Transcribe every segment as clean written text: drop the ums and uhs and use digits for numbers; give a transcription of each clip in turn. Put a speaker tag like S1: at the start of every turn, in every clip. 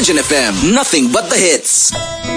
S1: Legend FM, nothing but the hits.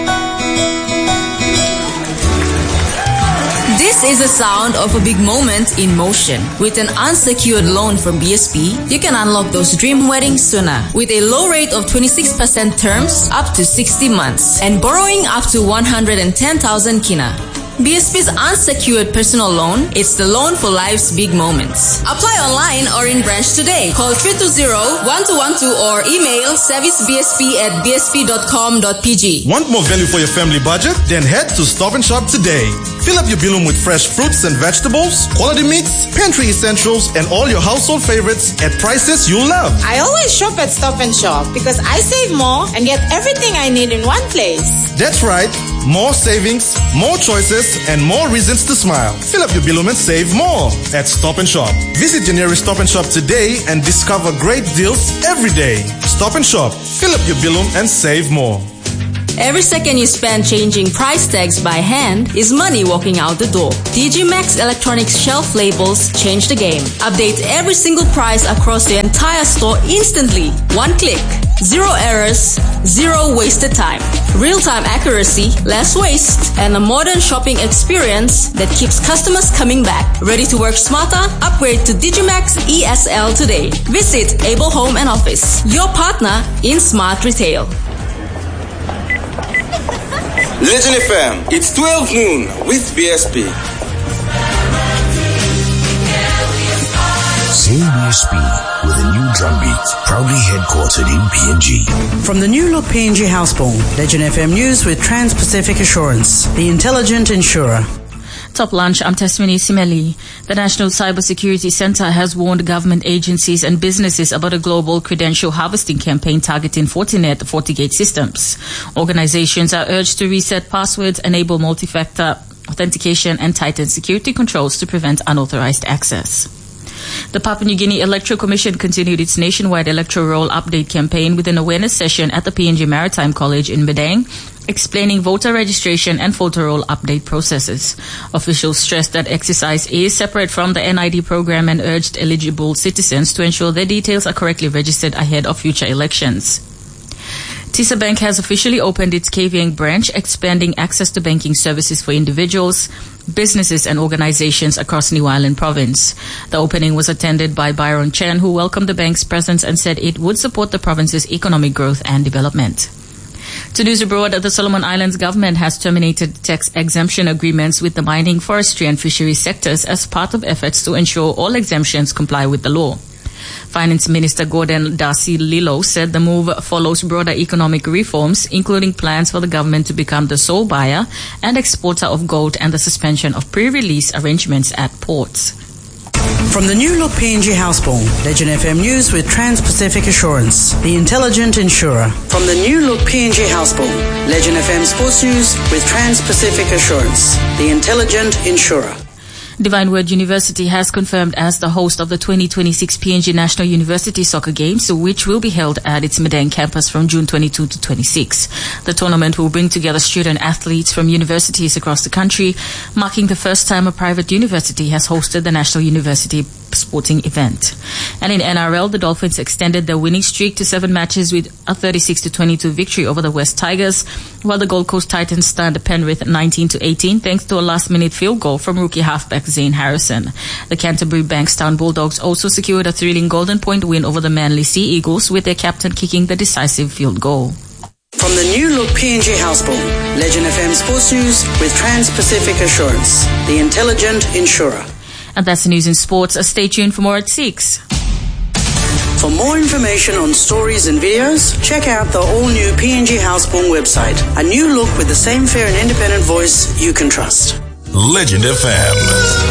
S2: This is the sound of a big moment in motion. With an unsecured loan from BSP, you can unlock those dream weddings sooner. With a low rate of 26% terms up to 60 months and borrowing up to 110,000 kina. BSP's unsecured personal loan, it's the loan for life's big moments. Apply online or in branch today. Call 320-1212 or email servicebsp@bsp.com.pg.
S3: Want more value for your family budget? Then head to Stop and Shop today. Fill up your bilum with fresh fruits and vegetables, quality meats, pantry essentials, and all your household favorites at prices you love.
S4: I always shop at Stop and Shop because I save more and get everything I need in one place.
S3: That's right. More savings, more choices, and more reasons to smile. Fill up your bilum and save more at Stop and Shop. Visit your nearest Stop and Shop today and discover great deals every day. Stop and Shop. Fill up your bilum and save more.
S2: Every second you spend changing price tags by hand is money walking out the door. DG Max Electronics shelf labels change the game. Update every single price across the entire store instantly. One click. Zero errors, zero wasted time. Real-time accuracy, less waste, and a modern shopping experience that keeps customers coming back. Ready to work smarter? Upgrade to Digimax ESL today. Visit Able Home and Office, your partner in smart retail.
S1: Legend FM, it's 12 noon with BSP.
S5: Say BSP with a new drum beat, proudly headquartered in PNG.
S6: From the new look PNG Houseborn, Legend FM News with Trans-Pacific Assurance, the intelligent insurer.
S7: Top lunch, I'm Tesmini Simeli. The National Cybersecurity Center has warned government agencies and businesses about a global credential harvesting campaign targeting Fortinet FortiGate systems. Organizations are urged to reset passwords, enable multi-factor authentication, and tighten security controls to prevent unauthorized access. The Papua New Guinea Electoral Commission continued its nationwide electoral roll update campaign with an awareness session at the PNG Maritime College in Madang, explaining voter registration and photo roll update processes. Officials stressed that exercise is separate from the NID program and urged eligible citizens to ensure their details are correctly registered ahead of future elections. Tisa Bank has officially opened its KVN branch, expanding access to banking services for individuals, businesses and organizations across New Island province. The opening was attended by Byron Chen, who welcomed the bank's presence and said it would support the province's economic growth and development. To news abroad, the Solomon Islands government has terminated tax exemption agreements with the mining, forestry and fisheries sectors as part of efforts to ensure all exemptions comply with the law. Finance Minister Gordon Darcy Lilo said the move follows broader economic reforms, including plans for the government to become the sole buyer and exporter of gold and the suspension of pre-release arrangements at ports.
S6: From the new look PNG Houseborn, Legend FM News with Trans-Pacific Assurance, the intelligent insurer. From the new look PNG Houseborn, Legend FM Sports News with Trans-Pacific Assurance, the intelligent insurer.
S7: Divine Word University has confirmed as the host of the 2026 PNG National University Soccer Games, which will be held at its Madang campus from June 22 to 26. The tournament will bring together student athletes from universities across the country, marking the first time a private university has hosted the National University sporting event. And in NRL, the Dolphins extended their winning streak to 7 matches with a 36-22 victory over the West Tigers, while the Gold Coast Titans stunned Penrith 19-18 thanks to a last-minute field goal from rookie halfback Zane Harrison. The Canterbury Bankstown Bulldogs also secured a thrilling Golden Point win over the Manly Sea Eagles, with their captain kicking the decisive field goal.
S6: From the new look PNG Houseborn, Legend FM Sports News with Trans-Pacific Assurance, the intelligent insurer.
S7: And that's the news in sports. Stay tuned for more at 6.
S6: For more information on stories and videos, check out the all-new PNG Houseborn website. A new look with the same fair and independent voice you can trust.
S5: Legend FM.